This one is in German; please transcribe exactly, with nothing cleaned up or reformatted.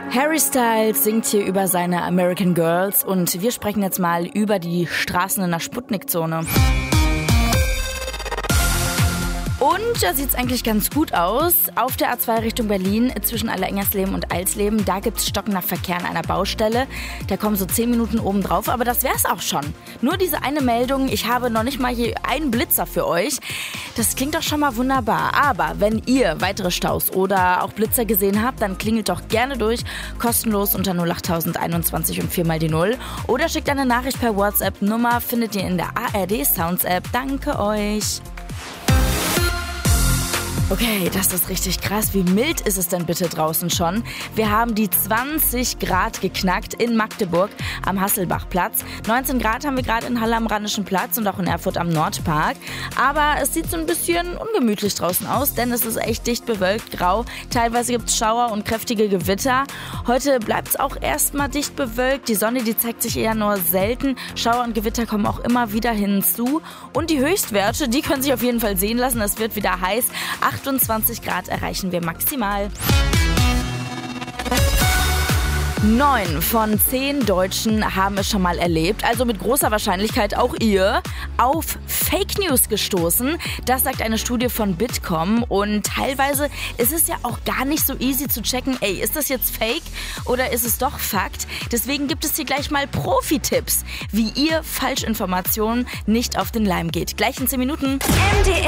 Harry Styles singt hier über seine American Girls und wir sprechen jetzt mal über die Straßen in der Sputnik-Zone. Und da sieht es eigentlich ganz gut aus. Auf der A zwei Richtung Berlin zwischen Allerengersleben und Alsleben, da gibt es stockender Verkehr an einer Baustelle. Da kommen so zehn Minuten oben drauf, aber das wär's auch schon. Nur diese eine Meldung, ich habe noch nicht mal hier einen Blitzer für euch. Das klingt doch schon mal wunderbar. Aber wenn ihr weitere Staus oder auch Blitzer gesehen habt, dann klingelt doch gerne durch. Kostenlos unter null acht einundzwanzig und vier mal die null. Oder schickt eine Nachricht per WhatsApp. Nummer findet ihr in der A R D Sounds App. Danke euch. Okay, das ist richtig krass. Wie mild ist es denn bitte draußen schon? Wir haben die zwanzig Grad geknackt in Magdeburg am Hasselbachplatz. neunzehn Grad haben wir gerade in Halle am Rheinischen Platz und auch in Erfurt am Nordpark. Aber es sieht so ein bisschen ungemütlich draußen aus, denn es ist echt dicht bewölkt, grau. Teilweise gibt es Schauer und kräftige Gewitter. Heute bleibt es auch erstmal dicht bewölkt. Die Sonne, die zeigt sich eher nur selten. Schauer und Gewitter kommen auch immer wieder hinzu. Und die Höchstwerte, die können sich auf jeden Fall sehen lassen. Es wird wieder heiß. achtundzwanzig Grad erreichen wir maximal. Neun von zehn Deutschen haben es schon mal erlebt, also mit großer Wahrscheinlichkeit auch ihr, auf Fake News gestoßen. Das sagt eine Studie von Bitkom und teilweise ist es ja auch gar nicht so easy zu checken, ey, ist das jetzt Fake oder ist es doch Fakt? Deswegen gibt es hier gleich mal Profi-Tipps, wie ihr Falschinformationen nicht auf den Leim geht. Gleich in zehn Minuten. M D